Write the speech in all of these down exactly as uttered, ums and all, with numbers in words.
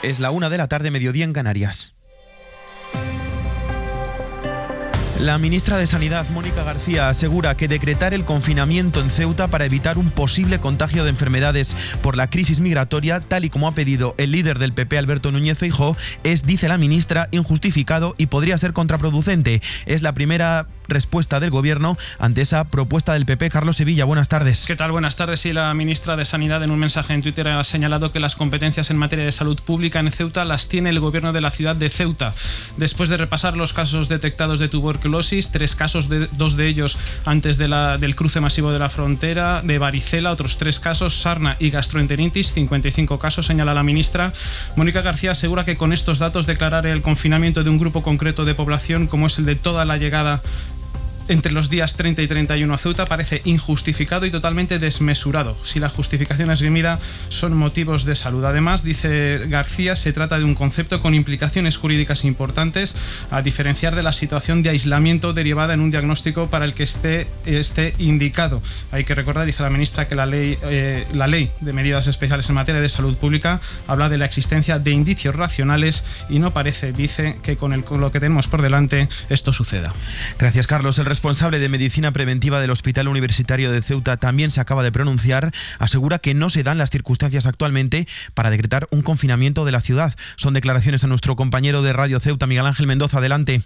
Es la una de la tarde, mediodía en Canarias. La ministra de Sanidad, Mónica García, asegura que decretar el confinamiento en Ceuta para evitar un posible contagio de enfermedades por la crisis migratoria, tal y como ha pedido el líder del P P, Alberto Núñez Feijóo, es, dice la ministra, injustificado y podría ser contraproducente. Es la primera respuesta del Gobierno ante esa propuesta del P P. Carlos Sevilla, buenas tardes. ¿Qué tal? Buenas tardes. Sí, la ministra de Sanidad en un mensaje en Twitter ha señalado que las competencias en materia de salud pública en Ceuta las tiene el Gobierno de la ciudad de Ceuta. Después de repasar los casos detectados de tuberculosis, tres casos, de, dos de ellos antes de la, del cruce masivo de la frontera, de varicela, otros tres casos, sarna y gastroenteritis, cincuenta y cinco casos, señala la ministra. Mónica García asegura que con estos datos declarar el confinamiento de un grupo concreto de población, como es el de toda la llegada entre los días treinta y treinta y uno a Ceuta, parece injustificado y totalmente desmesurado. Si la justificación esgrimida son motivos de salud. Además, dice García, se trata de un concepto con implicaciones jurídicas importantes, a diferenciar de la situación de aislamiento derivada en un diagnóstico para el que esté, esté indicado. Hay que recordar, dice la ministra, que la ley, eh, la ley de medidas especiales en materia de salud pública habla de la existencia de indicios racionales y no parece, dice, que con, el, con lo que tenemos por delante esto suceda. Gracias, Carlos. El responsable de medicina preventiva del Hospital Universitario de Ceuta también se acaba de pronunciar. Asegura que no se dan las circunstancias actualmente para decretar un confinamiento de la ciudad. Son declaraciones a nuestro compañero de Radio Ceuta, Miguel Ángel Mendoza. Adelante.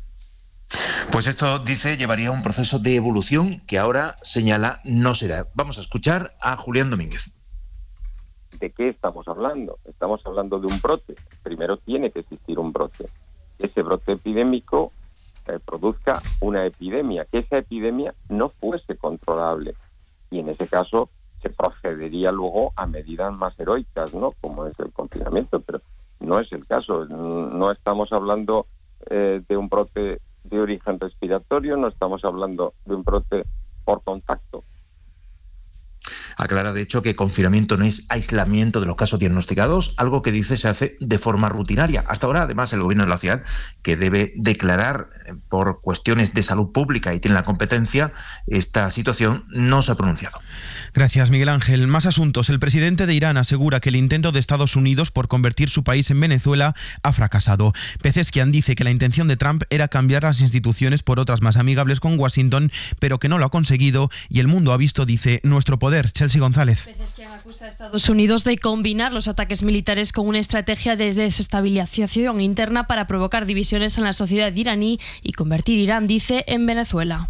Pues esto, dice, llevaría a un proceso de evolución que ahora señala no se da. Vamos a escuchar a Julián Domínguez. ¿De qué estamos hablando? Estamos hablando de un brote. Primero tiene que existir un brote. Ese brote epidémico Eh, produzca una epidemia, que esa epidemia no fuese controlable, y en ese caso se procedería luego a medidas más heroicas, ¿no?, como es el confinamiento, pero no es el caso. No estamos hablando eh, de un brote de origen respiratorio, no estamos hablando de un brote por contacto. Aclara, de hecho, que confinamiento no es aislamiento de los casos diagnosticados, algo que dice se hace de forma rutinaria. Hasta ahora, además, el Gobierno de la ciudad, que debe declarar por cuestiones de salud pública y tiene la competencia, esta situación no se ha pronunciado. Gracias, Miguel Ángel. Más asuntos. El presidente de Irán asegura que el intento de Estados Unidos por convertir su país en Venezuela ha fracasado. Pezeshkian dice que la intención de Trump era cambiar las instituciones por otras más amigables con Washington, pero que no lo ha conseguido y el mundo ha visto, dice, nuestro poder. Chelsea González. Pezeshkian acusa a Estados Unidos de combinar los ataques militares con una estrategia de desestabilización interna para provocar divisiones en la sociedad iraní y convertir Irán, dice, en Venezuela.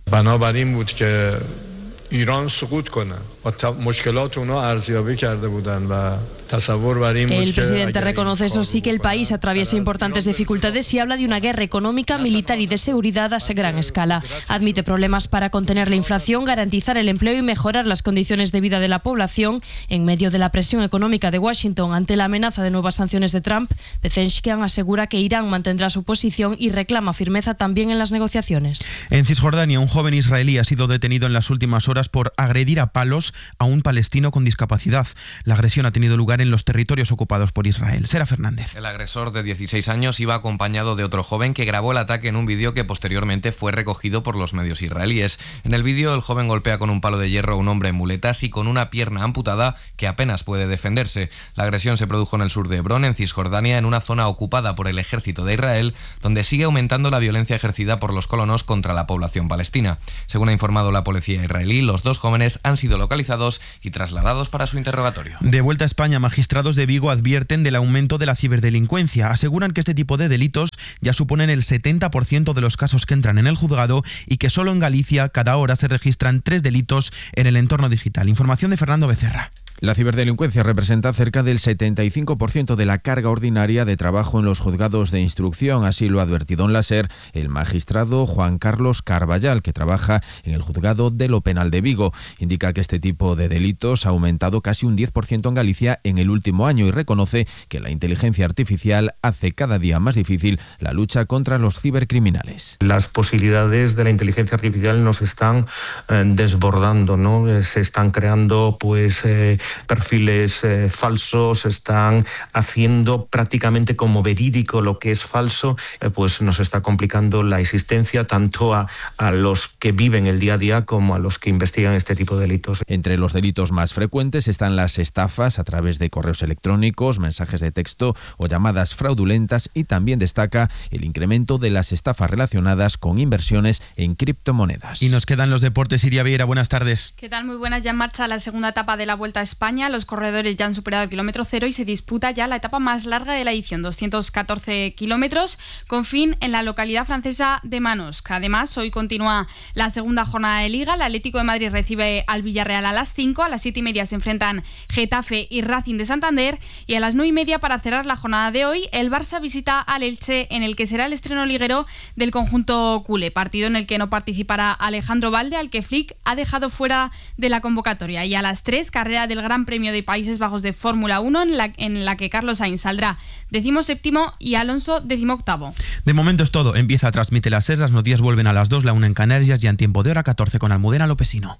El presidente reconoce, eso sí, que el país atraviesa importantes dificultades y habla de una guerra económica, militar y de seguridad a gran escala. Admite problemas para contener la inflación, garantizar el empleo y mejorar las condiciones de vida de la población en medio de la presión económica de Washington ante la amenaza de nuevas sanciones de Trump. Pezeshkian asegura que Irán mantendrá su posición y reclama firmeza también en las negociaciones. En Cisjordania, un joven israelí ha sido detenido en las últimas horas por agredir a palos a un palestino con discapacidad. La agresión ha tenido lugar en los territorios ocupados por Israel. Sera Fernández. El agresor, de dieciséis años, iba acompañado de otro joven que grabó el ataque en un vídeo que posteriormente fue recogido por los medios israelíes. En el vídeo, el joven golpea con un palo de hierro a un hombre en muletas y con una pierna amputada que apenas puede defenderse. La agresión se produjo en el sur de Hebrón, en Cisjordania, en una zona ocupada por el ejército de Israel, donde sigue aumentando la violencia ejercida por los colonos contra la población palestina. Según ha informado la policía israelí, los dos jóvenes han sido localizados y trasladados para su interrogatorio. De vuelta a España, magistrados de Vigo advierten del aumento de la ciberdelincuencia. Aseguran que este tipo de delitos ya suponen el setenta por ciento de los casos que entran en el juzgado y que solo en Galicia cada hora se registran tres delitos en el entorno digital. Información de Fernando Becerra. La ciberdelincuencia representa cerca del setenta y cinco por ciento de la carga ordinaria de trabajo en los juzgados de instrucción, así lo ha advertido en la SER el magistrado Juan Carlos Carballal, que trabaja en el juzgado de lo penal de Vigo. Indica que este tipo de delitos ha aumentado casi un diez por ciento en Galicia en el último año y reconoce que la inteligencia artificial hace cada día más difícil la lucha contra los cibercriminales. Las posibilidades de la inteligencia artificial nos están eh, desbordando, ¿no? Se están creando pues eh, perfiles eh, falsos, están haciendo prácticamente como verídico lo que es falso, eh, pues nos está complicando la existencia tanto a, a los que viven el día a día como a los que investigan este tipo de delitos. Entre los delitos más frecuentes están las estafas a través de correos electrónicos, mensajes de texto o llamadas fraudulentas, y también destaca el incremento de las estafas relacionadas con inversiones en criptomonedas. Y nos quedan los deportes. Iria Vieira, buenas tardes. ¿Qué tal? Muy buenas. Ya en marcha la segunda etapa de la Vuelta a España. Los corredores ya han superado el kilómetro cero y se disputa ya la etapa más larga de la edición, doscientos catorce kilómetros, con fin en la localidad francesa de Manosque. Además, hoy continúa la segunda jornada de Liga. El Atlético de Madrid recibe al Villarreal a las cinco, a las siete y media se enfrentan Getafe y Racing de Santander, y a las nueve y media, para cerrar la jornada de hoy, el Barça visita al Elche, en el que será el estreno liguero del conjunto culé, partido en el que no participará Alejandro Valde, al que Flick ha dejado fuera de la convocatoria. Y a las tres, carrera del Gran Premio de Países Bajos de Fórmula uno, en la, en la que Carlos Sainz saldrá decimoséptimo y Alonso decimoctavo. De momento es todo. Empieza a Transmite la SER. Las noticias vuelven a las dos, la una en Canarias, y en tiempo de hora catorce con Almudena Lopesino.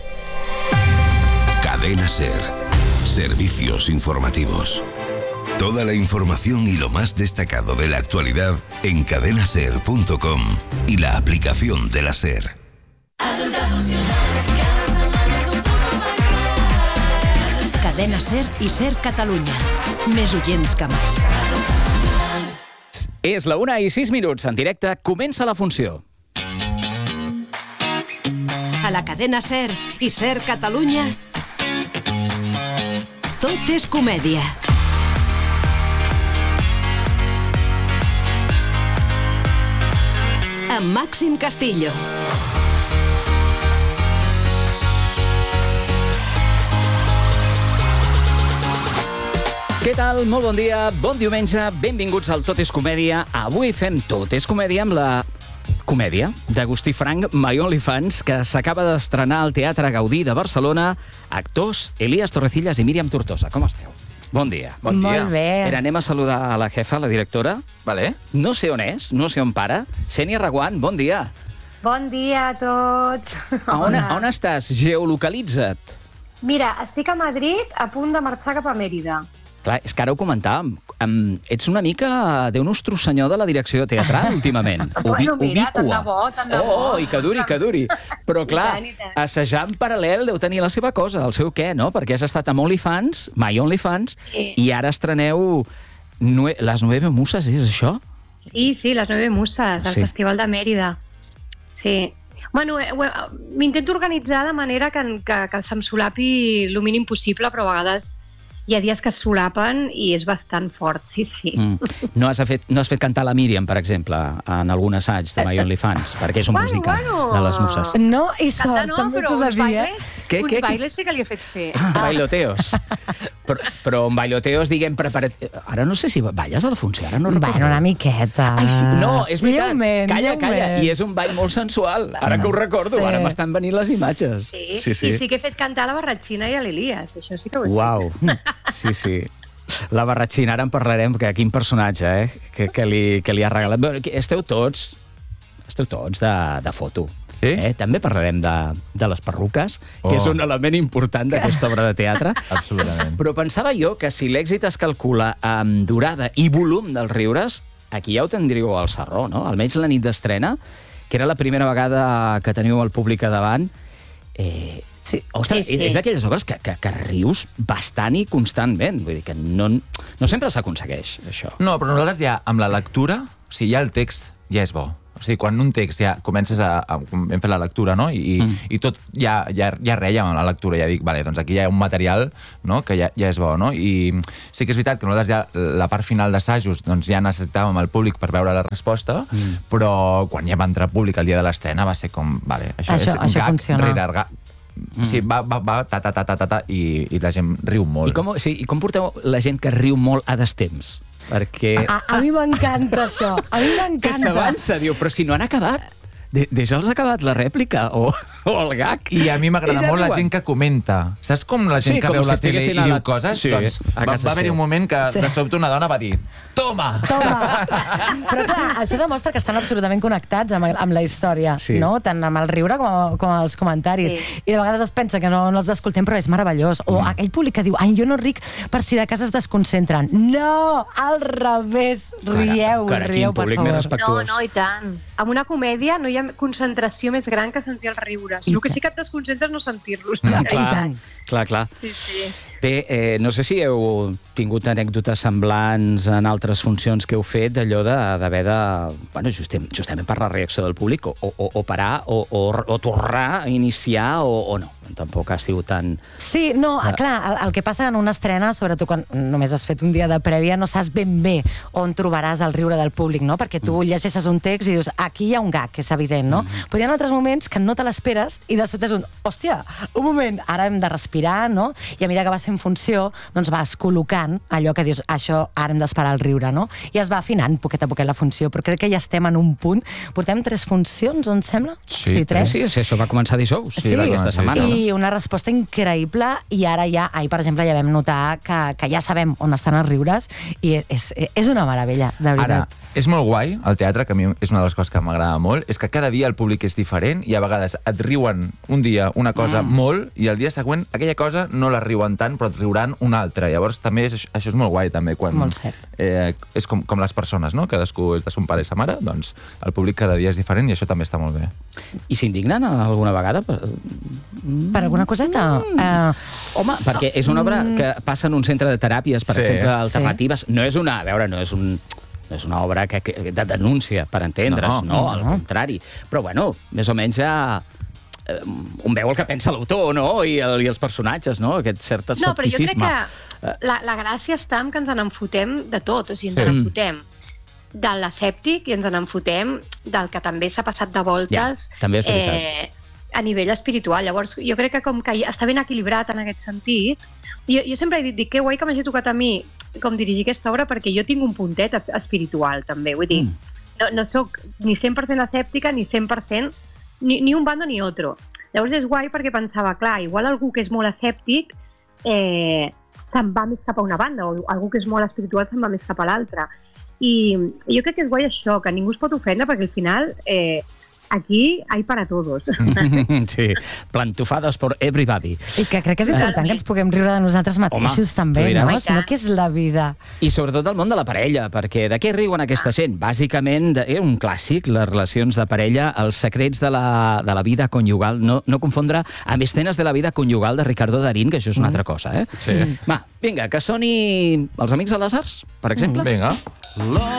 Cadena SER. Servicios informativos. Toda la información y lo más destacado de la actualidad en cadena ser punto com y la aplicación de la SER. Cadena SER i SER Catalunya. Més oients que mai. És la una i sis minuts. En directe comença la funció. A la cadena SER i SER Catalunya, tot és comèdia. Amb Màxim Castillo. Què tal? Molt bon dia, bon diumenge, benvinguts al Tot és Comèdia. Avui fem Tot és Comèdia amb la comèdia d'Agustí Frank, My Only Fans, que s'acaba d'estrenar al Teatre Gaudí de Barcelona. Actors Elías Torrecillas i Míriam Tortosa. Com esteu? Bon dia. Bon dia. Molt bé. Mira, anem a saludar a la jefa, la directora. Vale. No sé on és, no sé on para. Sènia Reguant, bon dia. Bon dia a tots. A on, a on estàs? Geolocalitza't. Mira, estic a Madrid, a punt de marxar cap a Mèrida. Clar, és que ara ho comentàvem. Um, ets una mica Déu nostre senyor de la direcció teatral, últimament. Bueno, mira, tant de bo, tant de bo. Oh, oh, i que duri, que duri. Però clar, I tant, i tant. assajar en paral·lel deu tenir la seva cosa, el seu què, no? Perquè has estat amb OnlyFans, My OnlyFans, Sí. i ara estreneu nue... Les Nueve Muses, és això? Sí, sí, les Nueve Muses, al Sí. Festival de Mèrida. Sí. Bueno, eh, eh, m'intento organitzar de manera que, que, que se'm solapi el mínim possible, però a vegades hi ha dies que es solapen i és bastant fort, sí, sí. Mm. No, has fet, no has fet cantar la Míriam, per exemple, en algun assaig de My OnlyFans, perquè és un Bueno, musical bueno. de les Muses. No, i Cantar sort, no, també però t'ho de uns dir, eh? bailes, Què, uns què, què? bailes sí que li he fet fer. Ah, bailoteos. Però, però en bailoteos, diguem, preparat... Ara no sé si balles a la funció, ara no recordo. Bueno, una miqueta. Ai, sí, no, és veritat. Lleument, Calla, calla. lleument. I és un ball molt sensual. Ara que ho recordo, Sí. ara m'estan venint les imatges. Sí, sí, sí. I sí que he fet cantar la Barratxina i a l'Elias, això sí que ho he Uau. Sí, sí. La Barratxina, ara en parlarem, que quin personatge, eh? Que, que, li, que li ha regalat. Bé, esteu tots, esteu tots de, de foto. Sí? Eh? També parlarem de, de les perruques, Oh. que és un element important d'aquesta obra de teatre. Absolutament. Però pensava jo que si l'èxit es calcula amb durada i volum dels riures, aquí ja ho tindríeu al sarró, no? Almenys la nit d'estrena, que era la primera vegada que teniu el públic a davant. Eh, sí, ostres, Sí, sí. és d'aquelles obres que, que, que rius bastant i constantment. Vull dir que no, no sempre s'aconsegueix, això. No, però nosaltres ja, amb la lectura, o sigui, ja el text ja és bo. O sigui, quan un text ja comences a... a hem fet la lectura, no? I, mm. i tot ja, ja, ja reia amb la lectura. Ja dic, vale, doncs aquí hi ha un material, no?, que ja, ja és bo, no? I sí que és veritat que nosaltres ja la part final d'assajos doncs ja necessitàvem el públic per veure la resposta, mm. però quan ja va entrar públic el dia de l'estrena va ser com, vale, això, Això- és això gag funciona. rere gag. Mm. Sí, va, va, va, ta, ta, ta, ta, ta, ta, i, i la gent riu molt. I com, sí, I com porteu la gent que riu molt a destemps? Perquè... A, a mi m'encanta això, a mi Que m'encanta. s'avança, diu, però si no han acabat. De, Deixa'ls acabat la rèplica, o... o el gag. I a mi m'agrada I ja molt la riuen. gent que comenta. Saps com la gent Sí, que com veu si la tele i estiguessin a diu la- coses? Sí, Doncs a va, casa va haver-hi seu. un moment que Sí. de sobte una dona va dir toma! Toma! Però clar, això demostra que estan absolutament connectats amb, amb la història, Sí. no? Tant amb el riure com, com els comentaris. Sí. I de vegades es pensa que no, no els escoltem, però és meravellós. O Mm. aquell públic que diu, ai, jo no ric per si de casa es desconcentren. No! Al revés! Rieu, Cara, quin rieu, per públic més favor. respectuós. No, no, i tant. Amb una comèdia no hi ha concentració més gran que sentir els riures. El que sí que et desconcentres no sentir-los. Mm, I clar, tant. clar, clar. Sí, sí. Bé, eh, no sé si heu tingut anècdotes semblants en altres funcions que heu fet, d'allò de- d'haver de, bueno, justem, justament per la reacció del públic, o, o, o parar, o, o, o tornar a iniciar, o, o no. Tampoc ha sigut tan... Sí, no, Ah. clar, el, el que passa en una estrena, sobretot quan només has fet un dia de prèvia, no saps ben bé on trobaràs el riure del públic, no? Perquè tu Mm. llegeixes un text i dius, aquí hi ha un gag, que és evident, no? Però hi ha altres moments que no te l'esperes i de sobte és un, hòstia, un moment, ara hem de respirar, no? I a mesura que vas fent funció, doncs vas col·locant allò que dius, això, ara hem d'esperar el riure, no? I es va afinant poquet a poquet la funció, però crec que ja estem en un punt. Portem tres funcions, on sembla? Sí, sí, sí, això va començar dijous, sí, aquesta setmana. I una resposta increïble, i ara ja, ahir, per exemple, ja vam notar que, que ja sabem on estan els riures, i és, és una meravella, de veritat. Ara, és molt guai, el teatre, que a mi és una de les coses que m'agrada molt, és que cada dia el públic és diferent i a vegades et riuen un dia una cosa Mm. molt i el dia següent aquella cosa no la riuen tant, però et riuran una altra. Llavors també és, això és molt guai, també, quan... Molt cert. Eh, és com, com les persones, no? Cadascú és de son pare i sa mare, doncs el públic cada dia és diferent i això també està molt bé. I s'indignen alguna vegada? Per, per alguna coseta? Mm. Uh, Home, perquè és una obra que passa en un centre de teràpies, per Sí. exemple, Sí. alternatives. No és una, a veure, no és un... No és una obra que, que, de denúncia, per entendre's, no, No, no, al contrari. Però, bueno, més o menys ja... Eh, un veu el que pensa l'autor, no? I, el, I els personatges, no? Aquest cert No, però jo crec escepticisme. que la, la gràcia està en que ens n'enfotem de tot, o sigui, ens Sí. n'enfotem de l'escèptic i ens n'enfotem del que també s'ha passat de voltes Ja, també és veritat. eh, a nivell espiritual. Llavors, jo crec que com que està ben equilibrat en aquest sentit, jo, jo sempre he dit, dic, que guai que m'hagi tocat a mi com dirigir aquesta obra, perquè jo tinc un puntet espiritual, també, vull dir, Mm. no, no sóc ni cent per cent escèptica ni cent per cent ni, ni un bando ni otro. Llavors és guai perquè pensava, clar, igual algú que és molt escèptic eh, se'n va més cap a una banda, o algú que és molt espiritual se'n va més cap a l'altra. I jo crec que és guai això, que ningú es pot ofendre, perquè al final eh, aquí hay para todos. Sí, plantufadas por everybody. I que crec que és important que ens puguem riure de nosaltres mateixos, Home, també, tu diràs. no? Si no, què és la vida? I sobretot el món de la parella, perquè de què riuen aquesta gent? Bàsicament, de, eh, un clàssic, les relacions de parella, els secrets de la, de la vida conyugal, no, no confondre amb escenes de la vida conyugal de Ricardo Darín, que això és una altra cosa, eh? Sí. Va, vinga, que soni els Amics de les Arts, per exemple. Vinga.